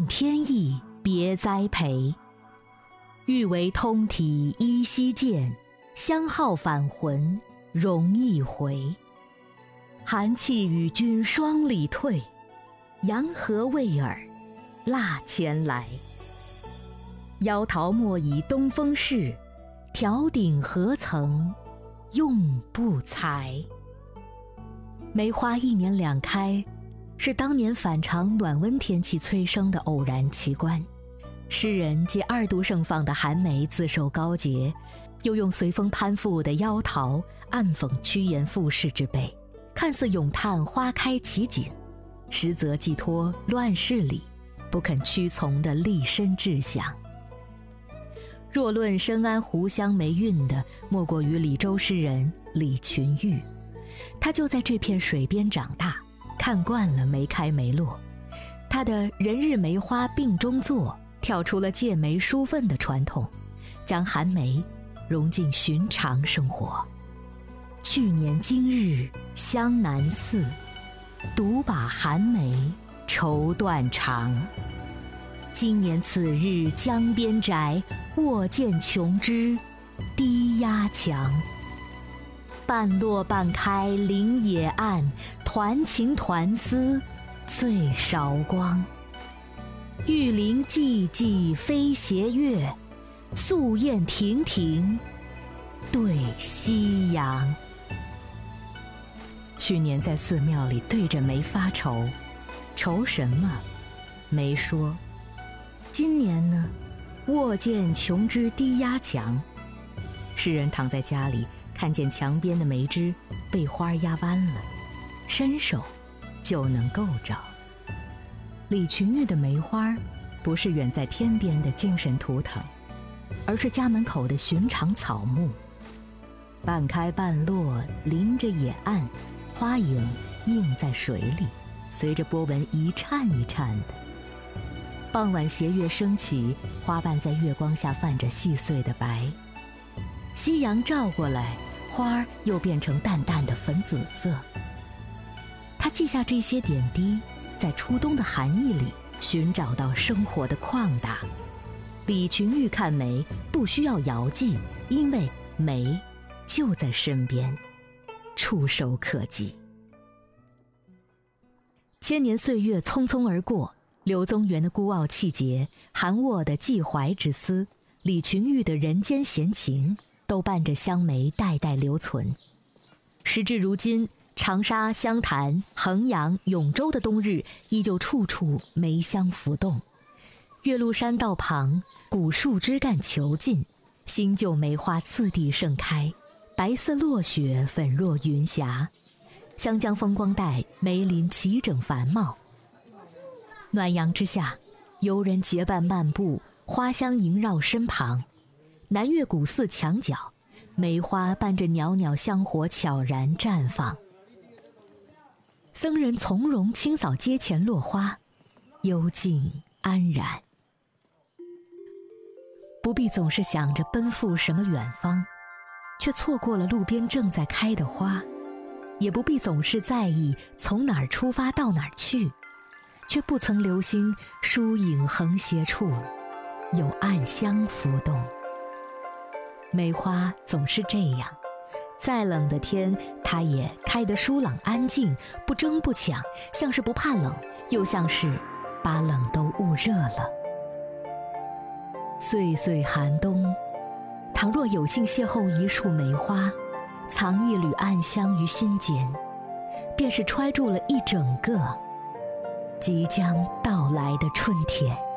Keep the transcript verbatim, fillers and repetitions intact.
天意别栽培。欲为通体依稀见，相好返魂容易回。寒气与君双里退，阳和未尔腊前来。夭桃莫以东风势，条顶何曾用不才。梅花一年两开，是当年反常暖温天气催生的偶然奇观。诗人借二度盛放的寒梅自受高洁，又用随风攀附的夭桃暗讽趋炎附势之辈，看似咏叹花开奇景，实则寄托乱世里不肯屈从的立身志向。若论深谙湖湘梅韵的，莫过于李州诗人李群玉。他就在这片水边长大，看惯了梅开梅落。他的人日梅花并中作，跳出了借梅抒愤的传统，将寒梅融进寻常生活。去年今日湘南寺，独把寒梅愁断肠。今年此日江边宅，卧见琼枝低压墙。半落半开林野岸，团情团丝最韶光。玉林寂寂飞斜月，素雁亭亭对夕阳。去年在寺庙里对着梅发愁，愁什么？没说。今年呢，卧见琼枝低压墙。诗人躺在家里，看见墙边的梅枝被花压弯了，伸手就能够着。李群玉的梅花不是远在天边的精神图腾，而是家门口的寻常草木，半开半落，临着野岸，花影映在水里，随着波纹一颤一颤的。傍晚斜月升起，花瓣在月光下泛着细碎的白，夕阳照过来，花儿又变成淡淡的粉紫色。他记下这些点滴，在初冬的寒意里寻找到生活的旷达。李群玉看梅不需要遥寄，因为梅就在身边，触手可及。千年岁月匆匆而过，柳宗元的孤傲气节，韩沃的寄怀之思，李群玉的人间闲情，都伴着湘梅代代留存。时至如今，长沙、湘潭、衡阳、永州的冬日依旧处处梅香浮动。岳麓山道旁，古树枝干遒劲，新旧梅花次第盛开，白似落雪，粉若云霞。湘江风光带，梅林齐整繁茂。暖阳之下，游人结伴漫步，花香萦绕身旁。南岳古寺墙角，梅花伴着袅袅香火悄然绽放。僧人从容清扫街前落花，幽静安然。不必总是想着奔赴什么远方，却错过了路边正在开的花；也不必总是在意从哪儿出发到哪儿去，却不曾留心疏影横斜处有暗香浮动。梅花总是这样，再冷的天，它也开得疏朗安静，不争不抢，像是不怕冷，又像是把冷都捂热了。岁岁寒冬，倘若有幸邂逅一束梅花，藏一缕暗香于心间，便是揣住了一整个即将到来的春天。